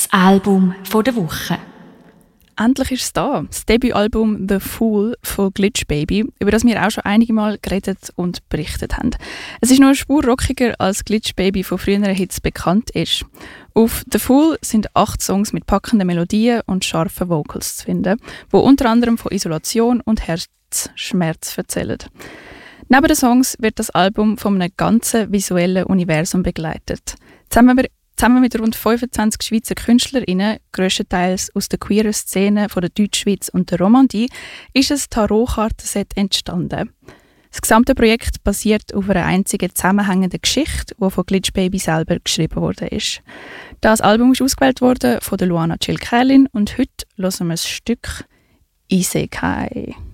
Album der Woche. Endlich ist es da, das Debütalbum «The Fool» von Glitch Baby, über das wir auch schon einige Mal geredet und berichtet haben. Es ist noch eine Spur rockiger, als Glitch Baby von früheren Hits bekannt ist. Auf «The Fool» sind 8 Songs mit packenden Melodien und scharfen Vocals zu finden, die unter anderem von Isolation und Herzschmerz erzählen. Neben den Songs wird das Album von einem ganzen visuellen Universum begleitet. Zusammen mit rund 25 Schweizer KünstlerInnen, grösstenteils aus der queeren Szene von der Deutschschweiz und der Romandie, ist ein Tarotkartenset entstanden. Das gesamte Projekt basiert auf einer einzigen zusammenhängenden Geschichte, die von Glitch Baby selber geschrieben wurde. Das Album ist ausgewählt worden von der Luana Chilkerlin und heute hören wir ein Stück «Isekai».